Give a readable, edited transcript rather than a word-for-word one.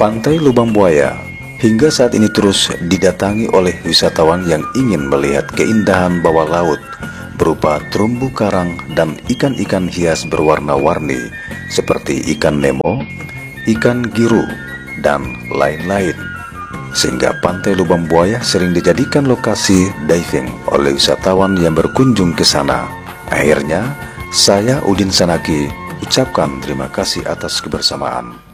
Pantai Lubang Buaya hingga saat ini terus didatangi oleh wisatawan yang ingin melihat keindahan bawah laut berupa terumbu karang dan ikan-ikan hias berwarna-warni seperti ikan Nemo, ikan Giru, dan lain-lain. Sehingga Pantai Lubang Buaya sering dijadikan lokasi diving oleh wisatawan yang berkunjung ke sana. Akhirnya, saya Udin Sanaki ucapkan terima kasih atas kebersamaan.